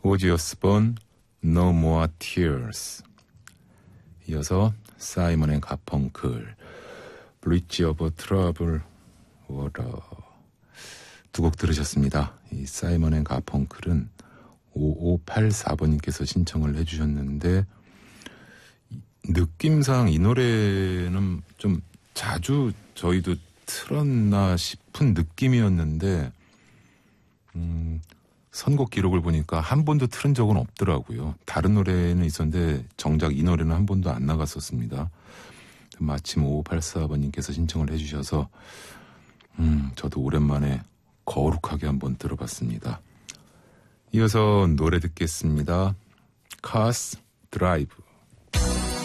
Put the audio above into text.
오지 오스본 No More Tears. 이어서 사이먼 앤 가펑클 Bridge Over Troubled Water. 두 곡 들으셨습니다. 이 사이먼 앤 가펑클은 5584번님께서 신청을 해주셨는데 느낌상 이 노래는 좀 자주 저희도 틀었나 싶은 느낌이었는데 선곡 기록을 보니까 한 번도 틀은 적은 없더라고요. 다른 노래는 있었는데 정작 이 노래는 한 번도 안 나갔었습니다. 마침 5584번님께서 신청을 해주셔서 저도 오랜만에 거룩하게 한번 들어봤습니다. 이어서 노래 듣겠습니다. Cars Drive.